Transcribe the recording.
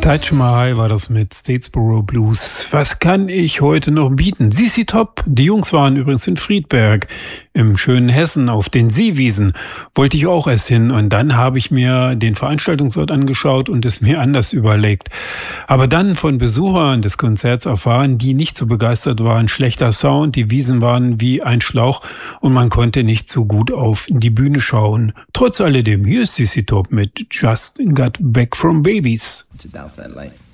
Taj Mahal war das mit Statesboro Blues. Was kann ich heute noch bieten? ZZ Top. Die Jungs waren übrigens in Friedberg im schönen Hessen auf den Seewiesen. Wollte ich auch erst hin und dann habe ich mir den Veranstaltungsort angeschaut und es mir anders überlegt. Aber dann von Besuchern des Konzerts erfahren, die nicht so begeistert waren. Schlechter Sound, die Wiesen waren wie ein Schlauch und man konnte nicht so gut auf die Bühne schauen. Trotz alledem, hier ist ZZ Top mit Just Got Back from Babies. To dance that light.